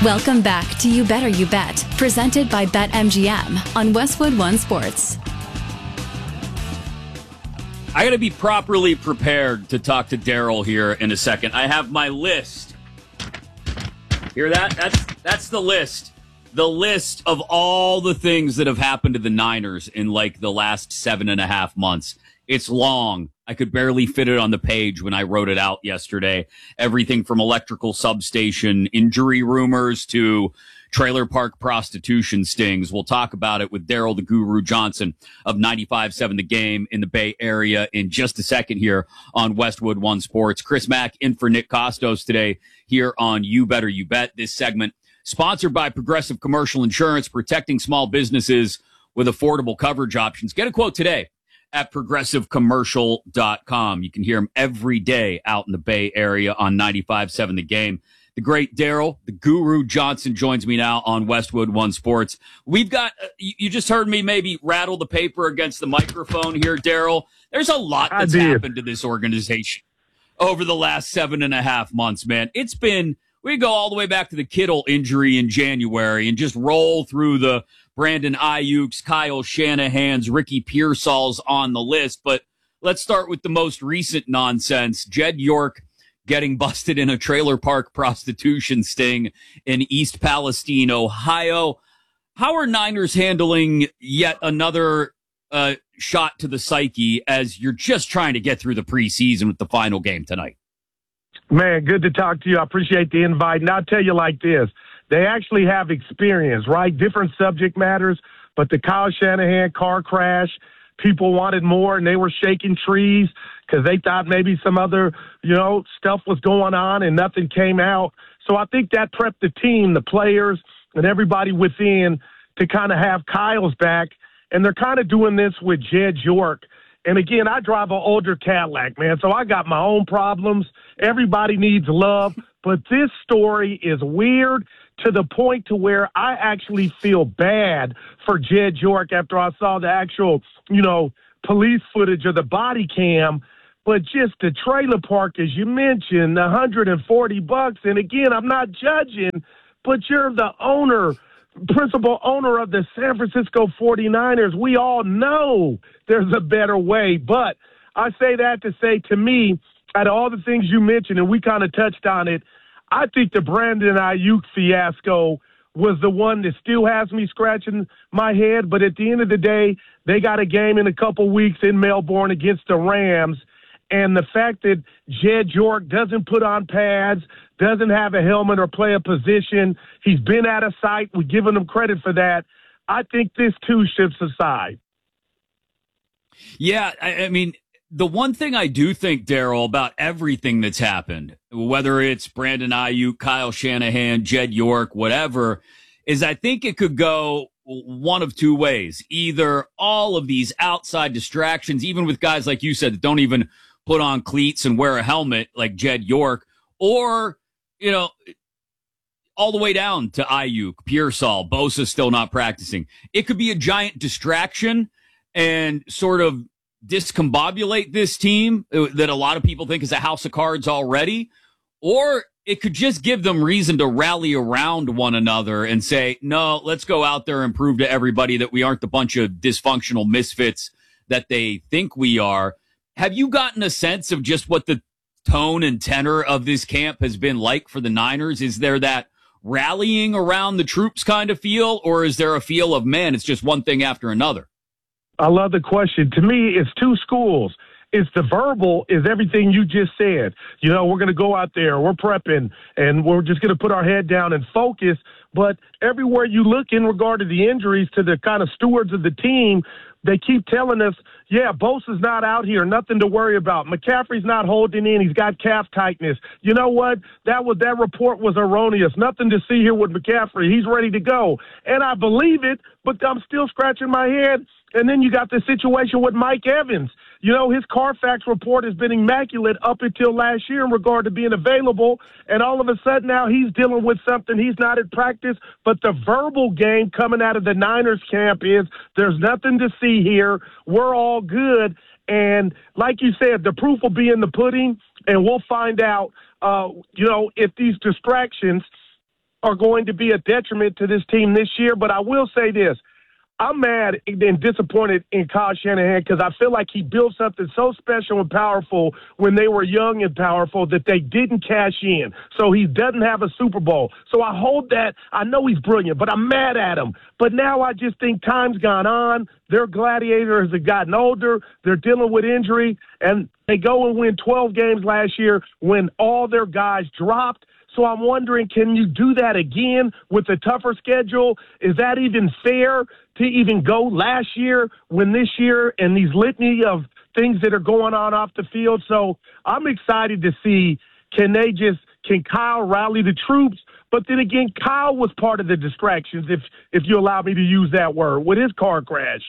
Welcome back to You Better You Bet, presented by BetMGM on Westwood One Sports. I got to be properly prepared to talk to Daryl here in a second. I have my list. Hear that? That's the list. The list of all the things that have happened to the Niners in like the last 7.5 months. It's long. I could barely fit it on the page when I wrote it out yesterday. Everything from electrical substation injury rumors to trailer park prostitution stings. We'll talk about it with Daryl the Guru Johnson of 95.7 The Game in the Bay Area in just a second here on Westwood One Sports. Chris Mack in for Nick Costos today here on You Better You Bet. This segment sponsored by Progressive Commercial Insurance, protecting small businesses with affordable coverage options. Get a quote today at progressivecommercial.com. You can hear him every day out in the Bay Area on 95.7 The Game. The great Daryl, the Guru Johnson, joins me now on Westwood One Sports. We've got, you just heard me maybe rattle the paper against the microphone here, Daryl. There's a lot that's happened to this organization over the last 7.5 months, man. It's been, we go all the way back to the Kittle injury in January and just roll through the Brandon Ayuk's, Kyle Shanahan's, Ricky Pearsall's on the list. But let's start with the most recent nonsense. Jed York getting busted in a trailer park prostitution sting in East Palestine, Ohio. How are Niners handling yet another shot to the psyche as you're just trying to get through the preseason with the final game tonight? Man, good to talk to you. I appreciate the invite. And I'll tell you like this. They actually have experience, right? Different subject matters, but the Kyle Shanahan car crash, people wanted more, and they were shaking trees because they thought maybe some other, stuff was going on and nothing came out. So I think that prepped the team, the players, and everybody within to kind of have Kyle's back. And they're kind of doing this with Jed York. And again, I drive an older Cadillac, man, so I got my own problems. Everybody needs love. But this story is weird to the point to where I actually feel bad for Jed York after I saw the actual, police footage of the body cam. But just the trailer park, as you mentioned, $140. And again, I'm not judging, but you're the principal owner of the San Francisco 49ers. We all know there's a better way. But I say that to say, to me, out of all the things you mentioned, and we kind of touched on it, I think the Brandon Ayuk fiasco was the one that still has me scratching my head. But at the end of the day, they got a game in a couple weeks in Melbourne against the Rams. And the fact that Jed York doesn't put on pads, doesn't have a helmet or play a position, he's been out of sight. We're giving him credit for that. I think this too shifts aside. Yeah, I mean, the one thing I do think, Daryl, about everything that's happened, whether it's Brandon Ayuk, Kyle Shanahan, Jed York, whatever, is I think it could go one of two ways. Either all of these outside distractions, even with guys like you said that don't even put on cleats and wear a helmet like Jed York, or, all the way down to Ayuk, Pearsall, Bosa still not practicing. It could be a giant distraction and sort of discombobulate this team that a lot of people think is a house of cards already, or it could just give them reason to rally around one another and say, no, let's go out there and prove to everybody that we aren't the bunch of dysfunctional misfits that they think we are. Have you gotten a sense of just what the tone and tenor of this camp has been like for the Niners? Is there that rallying around the troops kind of feel, or is there a feel of, man, it's just one thing after another? I love the question. To me, it's two schools. It's the verbal is everything you just said. We're going to go out there, we're prepping, and we're just going to put our head down and focus. But everywhere you look in regard to the injuries to the kind of stewards of the team, they keep telling us, yeah, Bosa's not out here, nothing to worry about. McCaffrey's not holding in, he's got calf tightness. You know what? That report was erroneous. Nothing to see here with McCaffrey. He's ready to go. And I believe it, but I'm still scratching my head. And then you got the situation with Mike Evans. His Carfax report has been immaculate up until last year in regard to being available. And all of a sudden now he's dealing with something. He's not at practice. But the verbal game coming out of the Niners camp is there's nothing to see here. We're all good. And like you said, the proof will be in the pudding. And we'll find out, if these distractions are going to be a detriment to this team this year. But I will say this. I'm mad and disappointed in Kyle Shanahan because I feel like he built something so special and powerful when they were young and powerful that they didn't cash in. So he doesn't have a Super Bowl. So I hold that. I know he's brilliant, but I'm mad at him. But now I just think time's gone on. Their gladiators have gotten older. They're dealing with injury, and they go and win 12 games last year when all their guys dropped. So I'm wondering, can you do that again with a tougher schedule? Is that even fair to even go last year when this year and these litany of things that are going on off the field? So I'm excited to see, can Kyle rally the troops? But then again, Kyle was part of the distractions, if you allow me to use that word, with his car crash.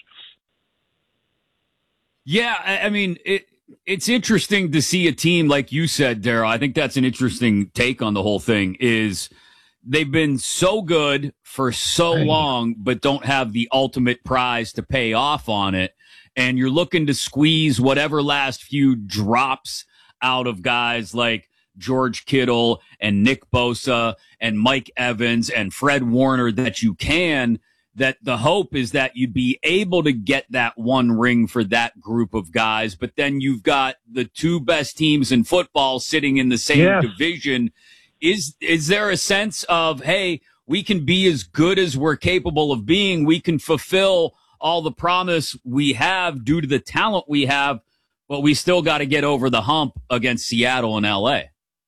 Yeah, I mean, it's interesting to see a team, like you said, Daryl. I think that's an interesting take on the whole thing is they've been so good for so long, but don't have the ultimate prize to pay off on it. And you're looking to squeeze whatever last few drops out of guys like George Kittle and Nick Bosa and Mike Evans and Fred Warner that you can. That the hope is that you'd be able to get that one ring for that group of guys, but then you've got the two best teams in football sitting in the same division. Is there a sense of, hey, we can be as good as we're capable of being, we can fulfill all the promise we have due to the talent we have, but we still got to get over the hump against Seattle and LA?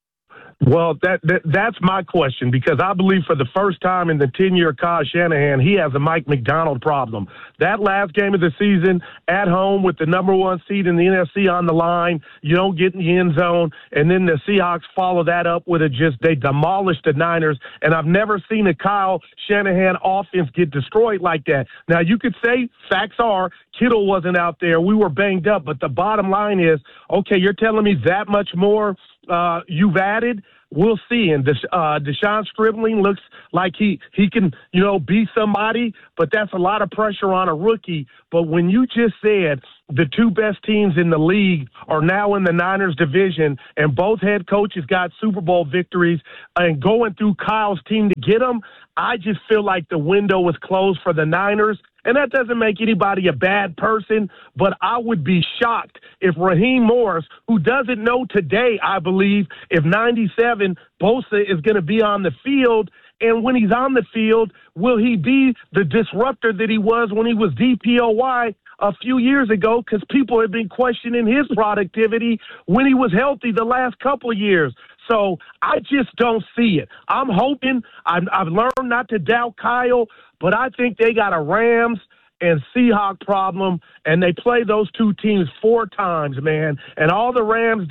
Well, that's my question, because I believe for the first time in the tenure of Kyle Shanahan, he has a Mike Macdonald problem. That last game of the season at home with the number one seed in the NFC on the line, you don't get in the end zone, and then the Seahawks follow that up with they demolished the Niners, and I've never seen a Kyle Shanahan offense get destroyed like that. Now, you could say facts are Kittle wasn't out there. We were banged up, but the bottom line is, okay, you're telling me that much more you've added? We'll see. And Deshaun Stribling looks like he can, be somebody, but that's a lot of pressure on a rookie. But when you just said the two best teams in the league are now in the Niners division and both head coaches got Super Bowl victories and going through Kyle's team to get them, I just feel like the window was closed for the Niners. And that doesn't make anybody a bad person, but I would be shocked if Raheem Morris, who doesn't know today, I believe, if 97 Bosa is going to be on the field, and when he's on the field, will he be the disruptor that he was when he was DPOY a few years ago? Because people have been questioning his productivity when he was healthy the last couple of years. So I just don't see it. I'm hoping I've learned not to doubt Kyle, but I think they got a Rams and Seahawks problem, and they play those two teams 4 times, man. And all the Rams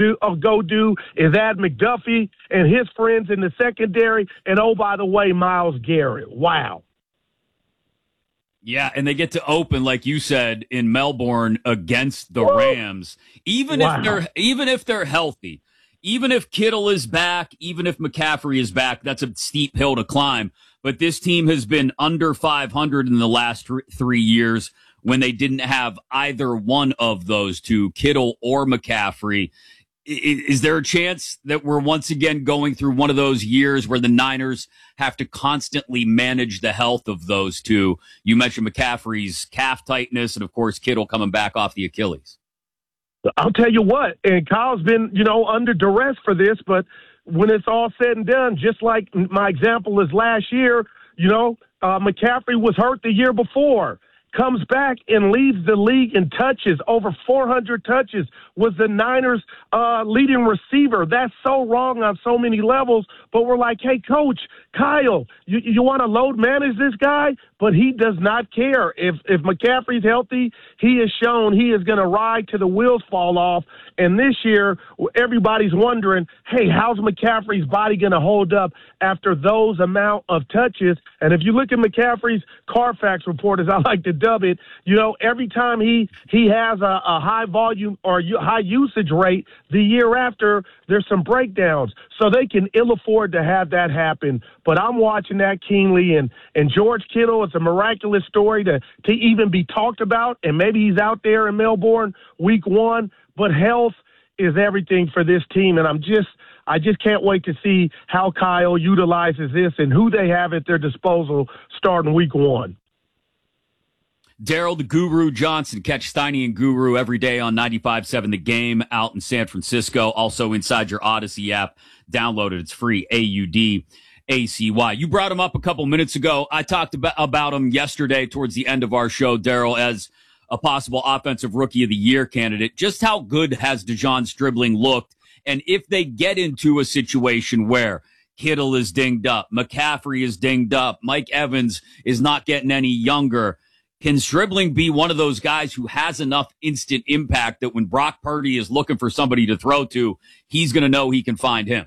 go do is add McDuffie and his friends in the secondary, and, oh, by the way, Myles Garrett. Wow. Yeah, and they get to open, like you said, in Melbourne against the Rams, even if they're healthy. Even if Kittle is back, even if McCaffrey is back, that's a steep hill to climb. But this team has been under 500 in the last 3 years when they didn't have either one of those two, Kittle or McCaffrey. Is there a chance that we're once again going through one of those years where the Niners have to constantly manage the health of those two? You mentioned McCaffrey's calf tightness and, of course, Kittle coming back off the Achilles. I'll tell you what, and Kyle's been, under duress for this, but when it's all said and done, just like my example is last year, McCaffrey was hurt the year before, comes back and leads the league in touches, over 400 touches, was the Niners' leading receiver. That's so wrong on so many levels, but we're like, hey, Coach, Kyle, you want to load manage this guy? But he does not care. If McCaffrey's healthy, he has shown he is going to ride till the wheels fall off. And this year, everybody's wondering, hey, how's McCaffrey's body going to hold up after those amount of touches? And if you look at McCaffrey's Carfax report, as I like to dub it, every time he has a high volume or high usage rate, the year after, there's some breakdowns. So they can ill afford to have that happen. But I'm watching that keenly. And George Kittle, it's a miraculous story to even be talked about. And maybe he's out there in Melbourne week 1. But health is everything for this team. And I just can't wait to see how Kyle utilizes this and who they have at their disposal starting week 1. Daryl the Guru Johnson. Catch Steiny and Guru every day on 95.7 The Game out in San Francisco. Also inside your Odyssey app. Download it. It's free. AUDACY. You brought him up a couple minutes ago. I talked about him yesterday towards the end of our show, Daryl, as a possible Offensive Rookie of the Year candidate. Just how good has De'Zhaun Stribling looked? And if they get into a situation where Kittle is dinged up, McCaffrey is dinged up, Mike Evans is not getting any younger, can Stribling be one of those guys who has enough instant impact that when Brock Purdy is looking for somebody to throw to, he's going to know he can find him?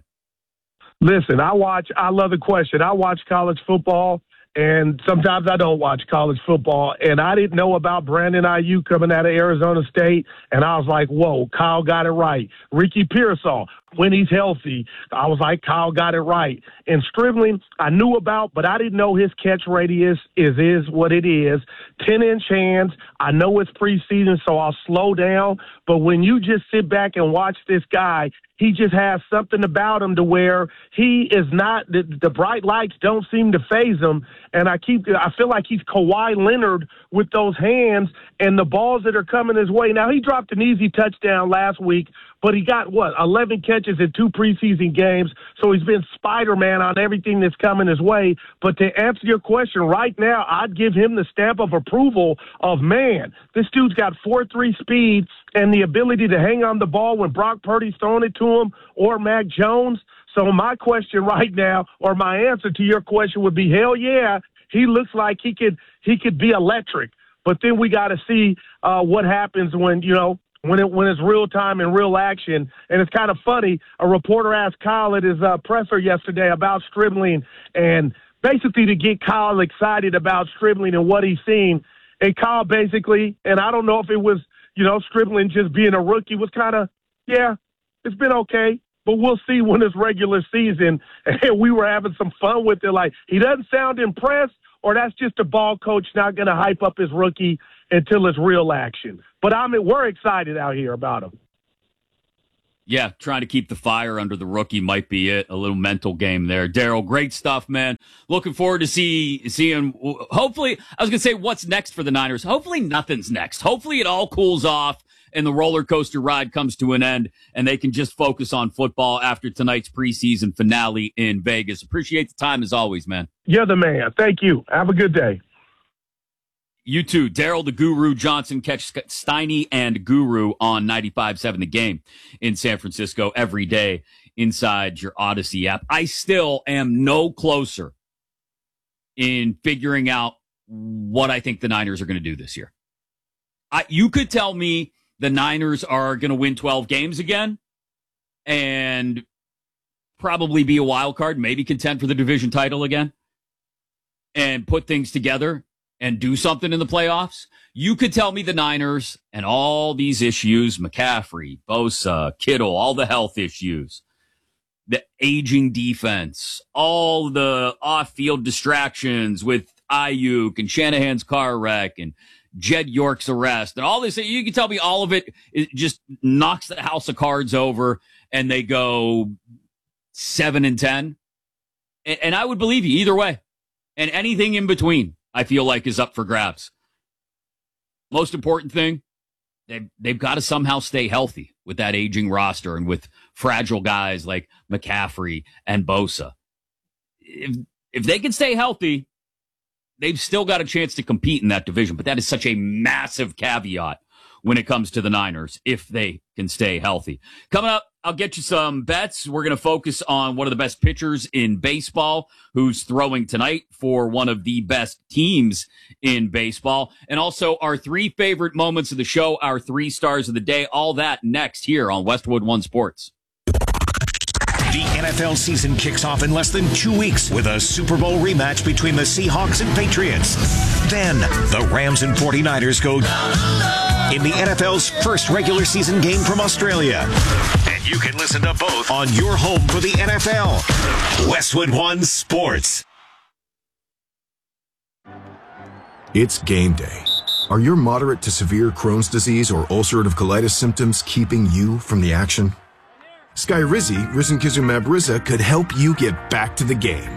Listen, I love the question. I watch college football, and sometimes I don't watch college football. And I didn't know about Brandon Ayuk coming out of Arizona State, and I was like, whoa, Kyle got it right. Ricky Pearsall, when he's healthy, I was like, Kyle got it right. And Stribling, I knew about, but I didn't know his catch radius is what it is. 10-inch hands. I know it's preseason, so I'll slow down. But when you just sit back and watch this guy, he just has something about him to where he is not, the bright lights don't seem to faze him. And I feel like he's Kawhi Leonard with those hands and the balls that are coming his way. Now, he dropped an easy touchdown last week, but he got, 11 catches in 2 preseason games. So he's been Spider-Man on everything that's coming his way. But to answer your question right now, I'd give him the stamp of approval of, man, this dude's got 4.3 speed and the ability to hang on the ball when Brock Purdy's throwing it to him or Mac Jones. So my question right now, or my answer to your question would be, hell yeah, he looks like he could be electric. But then we got to see what happens when it's real time and real action. And it's kind of funny. A reporter asked Kyle at his presser yesterday about Stribling, and basically to get Kyle excited about Stribling and what he's seen. And Kyle basically, and I don't know if it was, Stribling just being a rookie, was kind of, yeah, it's been okay. But we'll see when it's regular season. And we were having some fun with it. Like, he doesn't sound impressed, or that's just a ball coach not going to hype up his rookie until it's real action. But we're excited out here about him. Yeah, trying to keep the fire under the rookie might be it. A little mental game there. Daryl, great stuff, man. Looking forward to seeing, hopefully, I was going to say what's next for the Niners. Hopefully nothing's next. Hopefully it all cools off and the roller coaster ride comes to an end and they can just focus on football after tonight's preseason finale in Vegas. Appreciate the time as always, man. You're the man. Thank you. Have a good day. You too. Daryl the Guru Johnson. Catch Steiny and Guru on 95.7 The Game in San Francisco every day inside your Odyssey app. I still am no closer in figuring out what I think the Niners are going to do this year. You could tell me the Niners are going to win 12 games again and probably be a wild card, maybe contend for the division title again and put things together and do something in the playoffs. You could tell me the Niners and all these issues, McCaffrey, Bosa, Kittle, all the health issues, the aging defense, all the off-field distractions with Ayuk and Shanahan's car wreck and Jed York's arrest and all this. You can tell me all of it just knocks the house of cards over and they go 7-10. And I would believe you either way. And anything in between, I feel like, is up for grabs. Most important thing, they've got to somehow stay healthy with that aging roster and with fragile guys like McCaffrey and Bosa. If they can stay healthy, they've still got a chance to compete in that division. But that is such a massive caveat when it comes to the Niners, if they can stay healthy. Coming up, I'll get you some bets. We're going to focus on one of the best pitchers in baseball who's throwing tonight for one of the best teams in baseball. And also our 3 favorite moments of the show, our 3 stars of the day. All that next here on Westwood One Sports. The NFL season kicks off in less than 2 weeks with a Super Bowl rematch between the Seahawks and Patriots. Then the Rams and 49ers go in the NFL's first regular season game from Australia. And you can listen to both on your home for the NFL. Westwood One Sports. It's game day. Are your moderate to severe Crohn's disease or ulcerative colitis symptoms keeping you from the action? Skyrizi, risankizumab Riza, could help you get back to the game.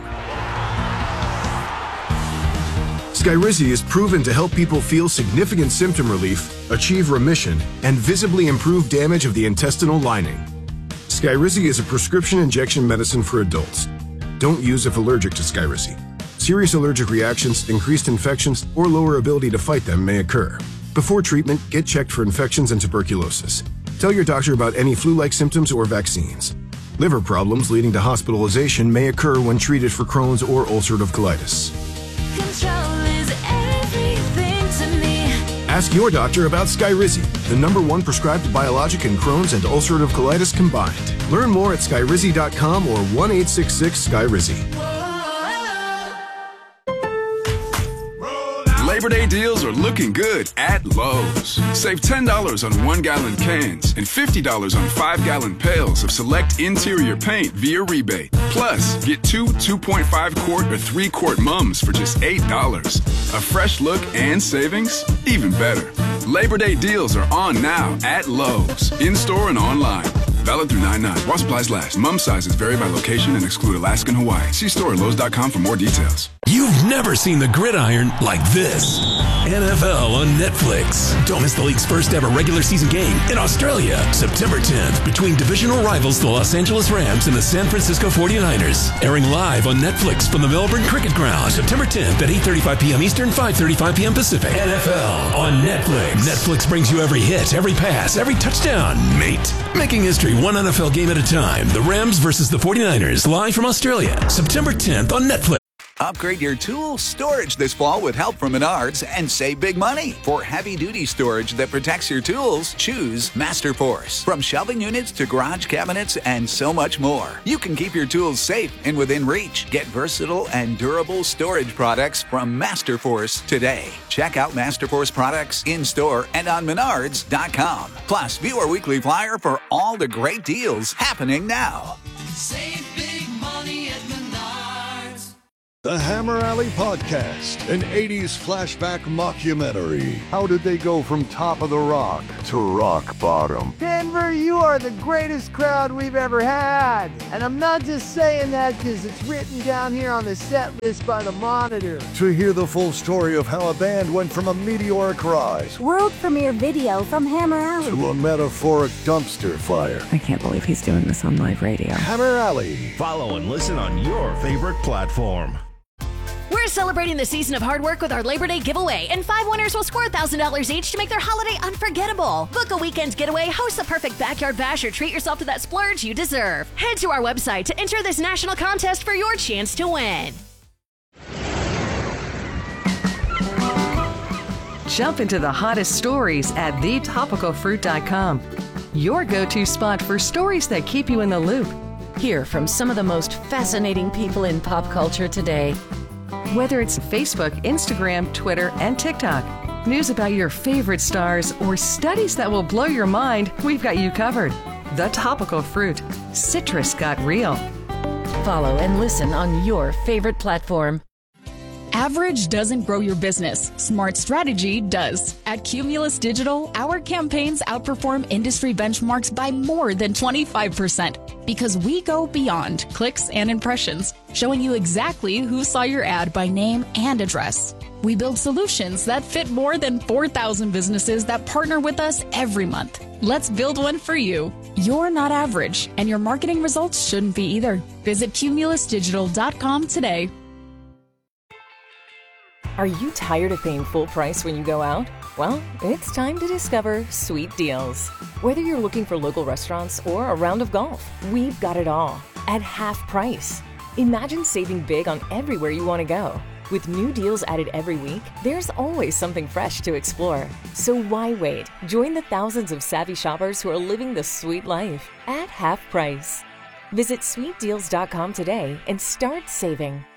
Skyrizi is proven to help people feel significant symptom relief, achieve remission, and visibly improve damage of the intestinal lining. Skyrizi is a prescription injection medicine for adults. Don't use if allergic to Skyrizi. Serious allergic reactions, increased infections, or lower ability to fight them may occur. Before treatment, get checked for infections and tuberculosis. Tell your doctor about any flu-like symptoms or vaccines. Liver problems leading to hospitalization may occur when treated for Crohn's or ulcerative colitis. Control is everything to me. Ask your doctor about Skyrizi, the #1 prescribed biologic in Crohn's and ulcerative colitis combined. Learn more at skyrizi.com or 1-866-SKYRIZI. Labor Day deals are looking good at Lowe's. Save $10 on 1-gallon cans and $50 on 5-gallon pails of select interior paint via rebate. Plus, get 2 2.5-quart or 3-quart mums for just $8. A fresh look and savings? Even better. Labor Day deals are on now at Lowe's, in-store and online. Valid through 9/9. While supplies last. Mum sizes vary by location and exclude Alaska and Hawaii. See store at Lowe's.com for more details. You've never seen the gridiron like this. NFL on Netflix. Don't miss the league's first ever regular season game in Australia, September 10th, between divisional rivals the Los Angeles Rams and the San Francisco 49ers. Airing live on Netflix from the Melbourne Cricket Ground, September 10th at 8:35 p.m. Eastern, 5:35 p.m. Pacific. NFL on Netflix. Netflix brings you every hit, every pass, every touchdown, mate. Making history one NFL game at a time. The Rams versus the 49ers, live from Australia, September 10th on Netflix. Upgrade your tool storage this fall with help from Menards and save big money. For heavy-duty storage that protects your tools, choose Masterforce. From shelving units to garage cabinets and so much more. You can keep your tools safe and within reach. Get versatile and durable storage products from Masterforce today. Check out Masterforce products in-store and on Menards.com. Plus, view our weekly flyer for all the great deals happening now. Save big money at Menards. The Hammer Alley Podcast, an 80s flashback mockumentary. How did they go from top of the rock to rock bottom? Denver, you are the greatest crowd we've ever had. And I'm not just saying that because it's written down here on the set list by the Monitor. To hear the full story of how a band went from a meteoric rise, world premiere video from Hammer Alley, to a metaphoric dumpster fire. I can't believe he's doing this on live radio. Hammer Alley. Follow and listen on your favorite platform. We're celebrating the season of hard work with our Labor Day giveaway, and 5 winners will score $1,000 each to make their holiday unforgettable. Book a weekend getaway, host the perfect backyard bash, or treat yourself to that splurge you deserve. Head to our website to enter this national contest for your chance to win. Jump into the hottest stories at thetopicalfruit.com. Your go-to spot for stories that keep you in the loop. Hear from some of the most fascinating people in pop culture today. Whether it's Facebook, Instagram, Twitter, and TikTok, news about your favorite stars, or studies that will blow your mind, we've got you covered. The Topical Fruit. Citrus got real. Follow and listen on your favorite platform. Average doesn't grow your business. Smart strategy does. At Cumulus Digital, our campaigns outperform industry benchmarks by more than 25% because we go beyond clicks and impressions, showing you exactly who saw your ad by name and address. We build solutions that fit more than 4,000 businesses that partner with us every month. Let's build one for you. You're not average, and your marketing results shouldn't be either. Visit cumulusdigital.com today. Are you tired of paying full price when you go out? Well, it's time to discover Sweet Deals. Whether you're looking for local restaurants or a round of golf, we've got it all at half price. Imagine saving big on everywhere you want to go. With new deals added every week, there's always something fresh to explore. So why wait? Join the thousands of savvy shoppers who are living the sweet life at half price. Visit sweetdeals.com today and start saving.